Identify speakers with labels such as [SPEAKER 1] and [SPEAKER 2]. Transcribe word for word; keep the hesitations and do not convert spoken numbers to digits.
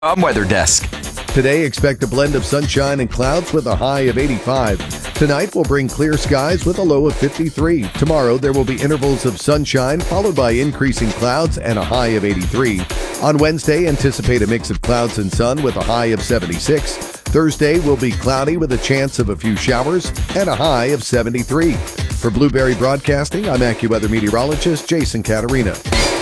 [SPEAKER 1] I'm Weather Desk.
[SPEAKER 2] Today, expect a blend of sunshine and clouds with a high of eighty-five. Tonight will bring clear skies with a low of fifty-three. Tomorrow, there will be intervals of sunshine followed by increasing clouds and a high of eighty-three. On Wednesday, anticipate a mix of clouds and sun with a high of seventy-six. Thursday will be cloudy with a chance of a few showers and a high of seventy-three. For Blueberry Broadcasting, I'm AccuWeather meteorologist Jason Caterina.